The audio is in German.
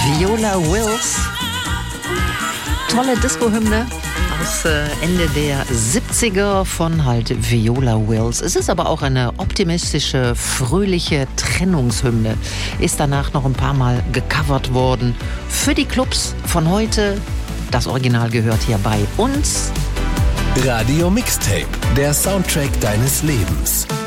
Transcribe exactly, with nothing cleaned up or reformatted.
Viola Wills. Tolle Disco-Hymne aus äh, Ende der siebziger von halt Viola Wills. Es ist aber auch eine optimistische, fröhliche Trennungshymne. Ist danach noch ein paar Mal gecovert worden. Für die Clubs von heute. Das Original gehört hier bei uns. Radio Mixtape, der Soundtrack deines Lebens.